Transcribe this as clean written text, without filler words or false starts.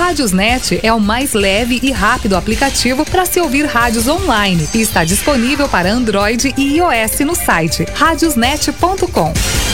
Rádiosnet é o mais leve e rápido aplicativo para se ouvir rádios online e está disponível para Android e iOS no site radiosnet.com.